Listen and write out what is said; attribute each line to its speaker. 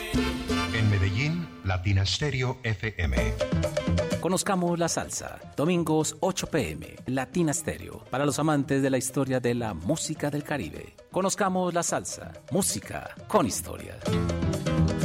Speaker 1: En Medellín, Latina Stereo FM.
Speaker 2: Conozcamos la salsa. Domingos 8 p.m. Latina Stereo. Para los amantes de la historia de la música del Caribe. Conozcamos la salsa. Música con historia.